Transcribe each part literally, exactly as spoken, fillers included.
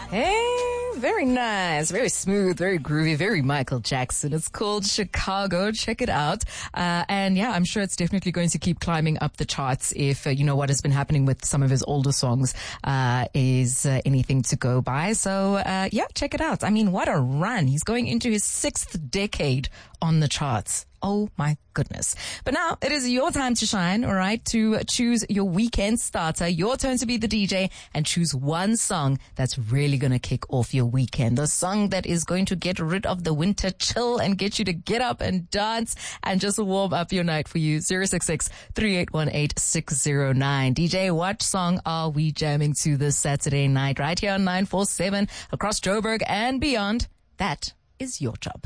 Hey, very nice, very smooth, very groovy, very Michael Jackson. It's called Chicago. Check it out. Uh, and yeah, I'm sure it's definitely going to keep climbing up the charts if, uh, you know, what has been happening with some of his older songs, uh, is uh, anything to go by. So, uh, yeah, check it out. I mean, what a run. He's going into his sixth decade on the charts. Oh my goodness. But now it is your time to shine, all right, to choose your weekend starter, your turn to be the D J and choose one song that's really going to kick off your weekend. The song that is going to get rid of the winter chill and get you to get up and dance and just warm up your night for you. zero six six, three eight one eight, six zero nine. D J, what song are we jamming to this Saturday night right here on nine four seven across Joburg and beyond? That is your job.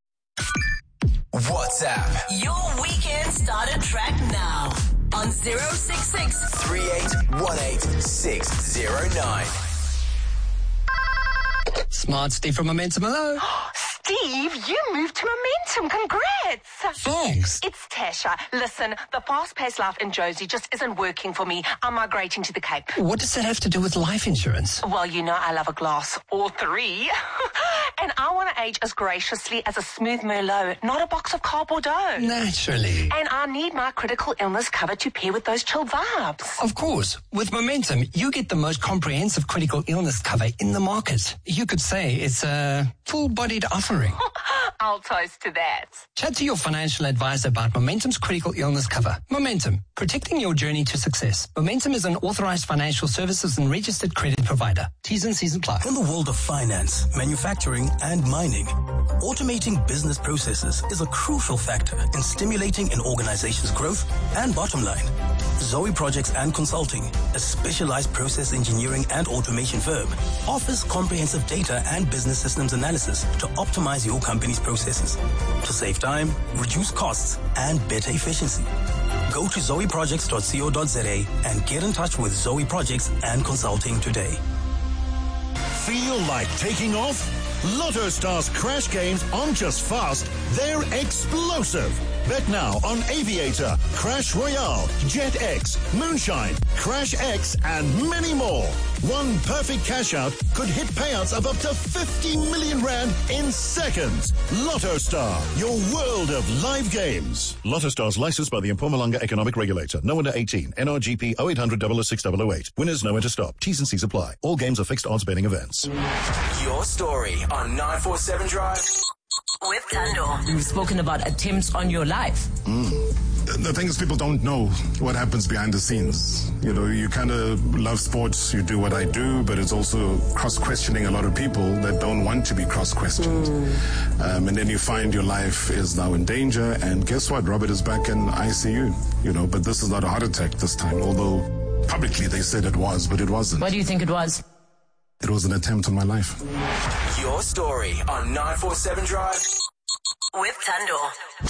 WhatsApp your weekend starter track now on zero six six, three eight one eight, six zero nine. Smart Steve from Momentum. Hello. Steve, you moved to Momentum. Congrats. Thanks. It's Tasha. Listen, the fast-paced life in Josie just isn't working for me. I'm migrating to the Cape. What does that have to do with life insurance? Well, you know I love a glass or three. And I want to age as graciously as a smooth Merlot, not a box of car Bordeaux. Naturally. And I need my critical illness cover to pair with those chill vibes. Of course. With Momentum, you get the most comprehensive critical illness cover in the market. You could say it's a full-bodied offering. I'll toast to that. Chat to your financial advisor about Momentum's critical illness cover. Momentum, protecting your journey to success. Momentum is an authorized financial services and registered credit provider. T's and C's apply. In the world of finance, manufacturing, and mining, automating business processes is a crucial factor in stimulating an organization's growth and bottom line. Zoe Projects and Consulting, a specialized process engineering and automation firm, offers comprehensive data and business systems analysis to optimize your company's processes to save time, reduce costs, and better efficiency. Go to zoe projects dot co dot za and get in touch with Zoe Projects and Consulting today. Feel like taking off? Lotto Stars Crash Games aren't just fast, they're explosive. Bet now on Aviator, Crash Royale, Jet X, Moonshine, Crash X, and many more. One perfect cash out could hit payouts of up to fifty million rand in seconds. Lotto Star, your world of live games. Lotto Stars licensed by the Mpumalanga Economic Regulator. No under eighteen. N R G P oh eight hundred, double oh six, double oh eight. Winners know when to stop. T's and C's apply. All games are fixed odds betting events. Your story on nine four seven Drive with Tando. You've spoken about attempts on your life. Mm. The thing is, people don't know what happens behind the scenes. You know, you kind of love sports, you do what I do, but it's also cross-questioning a lot of people that don't want to be cross-questioned. Mm. Um, and then you find your life is now in danger, and guess what? Robert is back in I C U, you know, but this is not a heart attack this time, although publicly they said it was, but it wasn't. What do you think it was? It was an attempt on my life. Your story on nine four seven Drive with Tando.